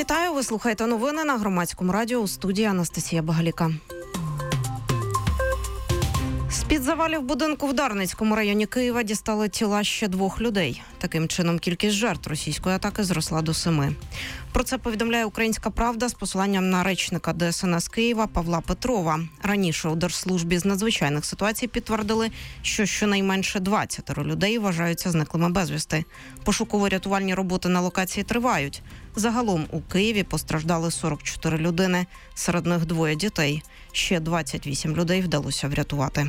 Вітаю, ви слухаєте новини на Громадському радіо, у студії Анастасія Багаліка. З-під завалів будинку в Дарницькому районі Києва дістали тіла ще 2 людей. Таким чином, кількість жертв російської атаки зросла до 7. Про це повідомляє «Українська правда» з посиланням на речника ДСНС Києва Павла Петрова. Раніше у Держслужбі з надзвичайних ситуацій підтвердили, що щонайменше 20 людей вважаються зниклими безвісти. Пошуково-рятувальні роботи на локації тривають. Загалом у Києві постраждали 44 людини, серед них 2 дітей. Ще 28 людей вдалося врятувати.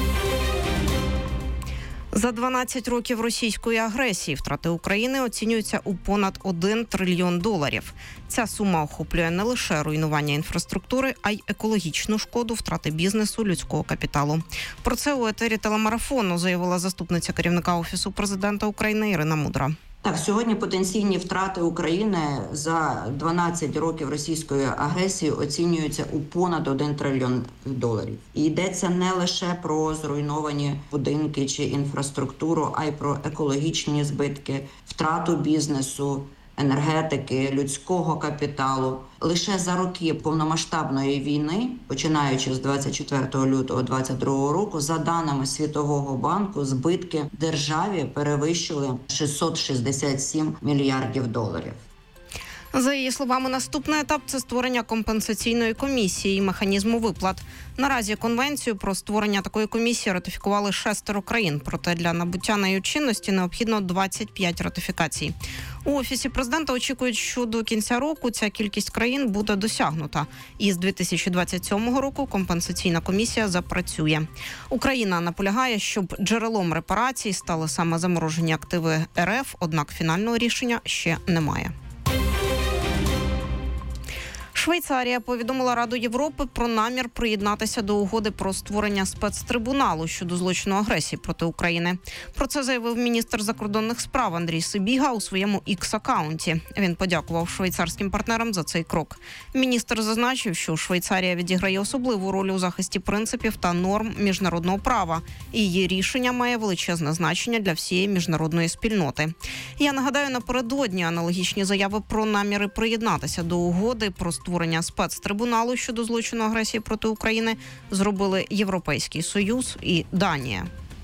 За 12 років російської агресії втрати України оцінюються у понад $1 трильйон. Ця сума охоплює не лише руйнування інфраструктури, а й екологічну шкоду, втрати бізнесу, людського капіталу. Про це у етері телемарафону заявила заступниця керівника Офісу президента України Ірина Мудра. Так, сьогодні потенційні втрати України за 12 років російської агресії оцінюються у понад $1 трильйон. І йдеться не лише про зруйновані будинки чи інфраструктуру, а й про екологічні збитки, втрату бізнесу, енергетики, людського капіталу. Лише за роки повномасштабної війни, починаючи з 24 лютого 2022 року, за даними Світового банку, збитки державі перевищили $667 мільярдів. За її словами, наступний етап – це створення компенсаційної комісії і механізму виплат. Наразі конвенцію про створення такої комісії ратифікували 6 країн, проте для набуття нею чинності необхідно 25 ратифікацій. У Офісі президента очікують, що до кінця року ця кількість країн буде досягнута. І з 2027 року компенсаційна комісія запрацює. Україна наполягає, щоб джерелом репарацій стали саме заморожені активи РФ, однак фінального рішення ще немає. Швейцарія повідомила Раду Європи про намір приєднатися до угоди про створення спецтрибуналу щодо злочину агресії проти України. Про це заявив міністр закордонних справ Андрій Сибіга у своєму X-акаунті. Він подякував швейцарським партнерам за цей крок. Міністр зазначив, що Швейцарія відіграє особливу роль у захисті принципів та норм міжнародного права. І її рішення має величезне значення для всієї міжнародної спільноти. Я нагадаю, напередодні аналогічні заяви про наміри приєднатися до угоди про створення спецтрибуналу щодо злочину агресії проти України зробили Європейський Союз і Данія.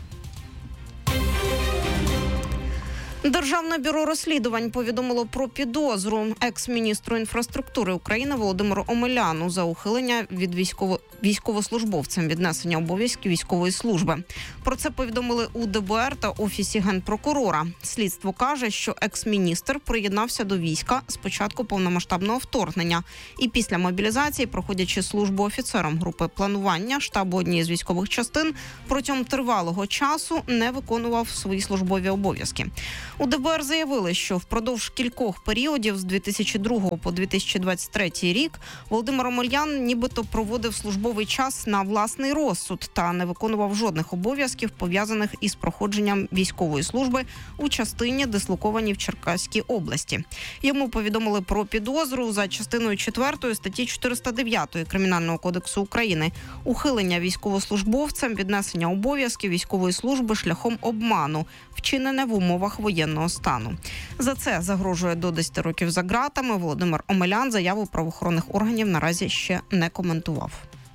Державне бюро розслідувань повідомило про підозру екс-міністру інфраструктури України Володимиру Омеляну за ухилення від військовослужбовцям від несення обов'язків військової служби. Про це повідомили у ДБР та Офісі Генпрокурора. Слідство каже, що екс-міністр приєднався до війська з початку повномасштабного вторгнення і після мобілізації, проходячи службу офіцером групи планування штабу однієї з військових частин, протягом тривалого часу не виконував свої службові обов'язки. У ДБР заявили, що впродовж кількох періодів з 2002 по 2023 рік Володимир Омелян нібито проводив службовий час на власний розсуд та не виконував жодних обов'язків, пов'язаних із проходженням військової служби у частині, дислокованій в Черкаській області. Йому повідомили про підозру за частиною 4 статті 409 Кримінального кодексу України – ухилення військовослужбовцям від несення обов'язків військової служби шляхом обману, вчинене в умовах воєнного стану. За це загрожує до 10 років за ґратами. Володимир Омелян заяву правоохоронних органів наразі ще не коментував.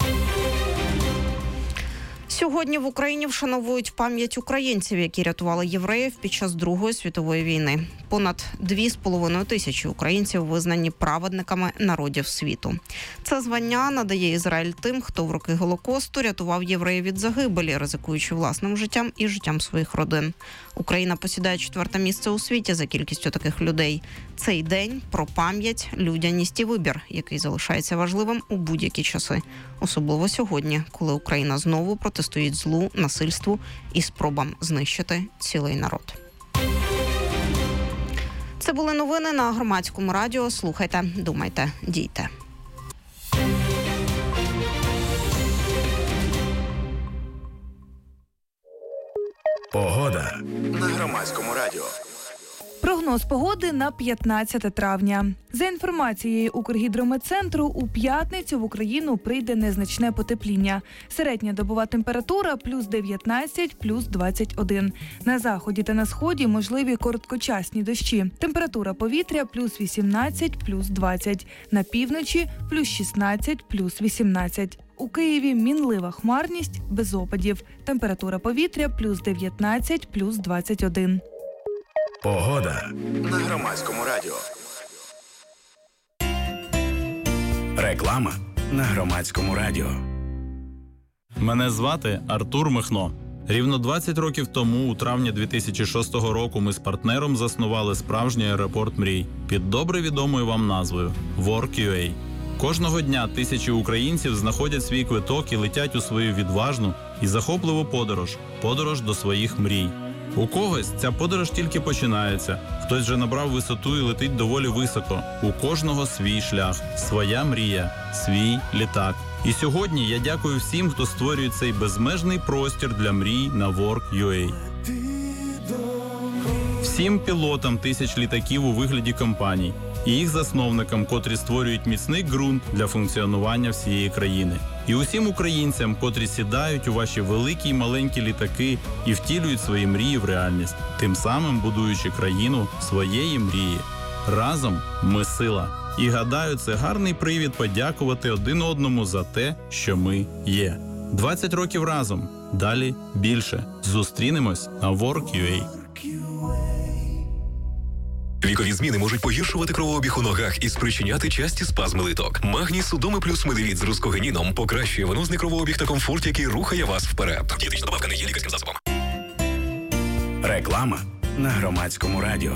Сьогодні в Україні вшановують пам'ять українців, які рятували євреїв під час Другої світової війни. Понад 2,5 тисячі українців визнані праведниками народів світу. Це звання надає Ізраїль тим, хто в роки Голокосту рятував євреїв від загибелі, ризикуючи власним життям і життям своїх родин. Україна посідає 4-те місце у світі за кількістю таких людей. Цей день про пам'ять, людяність і вибір, який залишається важливим у будь-які часи. Особливо сьогодні, коли Україна знову протистоїть злу, насильству і спробам знищити цілий народ. Це були новини на Громадському радіо. Слухайте, думайте, дійте. Погода на Громадському радіо. Прогноз Прогноз погоди на 15 травня. За інформацією Укргідрометцентру, у п'ятницю в Україну прийде незначне потепління. Середня добова температура плюс 19, плюс 21. На заході та на сході можливі короткочасні дощі. Температура повітря плюс 18, плюс 20. На півночі плюс 16, плюс 18. У Києві мінлива хмарність, без опадів. Температура повітря плюс 19, плюс 21. Погода на Громадському радіо. Реклама на Громадському радіо. Мене звати Артур Михно. Рівно 20 років тому, у травні 2006 року, ми з партнером заснували справжній аеропорт мрій під добре відомою вам назвою Work.ua. Кожного дня тисячі українців знаходять свій квиток і летять у свою відважну і захопливу подорож до своїх мрій. У когось ця подорож тільки починається, хтось вже набрав висоту і летить доволі високо. У кожного свій шлях, своя мрія, свій літак. І сьогодні я дякую всім, хто створює цей безмежний простір для мрій на Work.ua. Всім пілотам тисяч літаків у вигляді компаній і їх засновникам, котрі створюють міцний ґрунт для функціонування всієї країни. І усім українцям, котрі сідають у ваші великі й маленькі літаки і втілюють свої мрії в реальність, тим самим будуючи країну своєї мрії. Разом ми сила. І гадаю, це гарний привід подякувати один одному за те, що ми є. 20 років разом. Далі більше. Зустрінемось на Work.ua. Вікові зміни можуть погіршувати кровообіг у ногах і спричиняти часті спазми литок. Магній Судоми плюс Медивіт з рускогеніном покращує венозний кровообіг та комфорт, який рухає вас вперед. Дієтична добавка не є лікарським засобом. Реклама на Громадському радіо.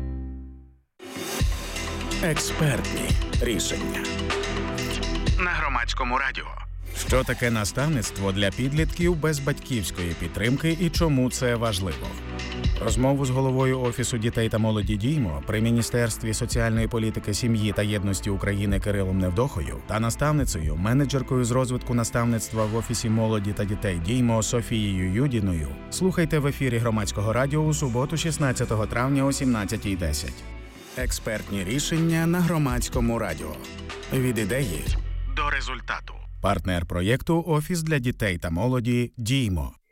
Експертні рішення на Громадському радіо. Що таке наставництво для підлітків без батьківської підтримки і чому це важливо? Розмову з головою Офісу дітей та молоді «Діймо» при Міністерстві соціальної політики, сім'ї та єдності України Кирилом Невдохою та наставницею, менеджеркою з розвитку наставництва в Офісі молоді та дітей «Діймо» Софією Юдіною слухайте в ефірі Громадського радіо у суботу 16 травня о 17:10. Експертні рішення на Громадському радіо. Від ідеї до результату. Партнер проєкту «Офіс для дітей та молоді» «Діймо».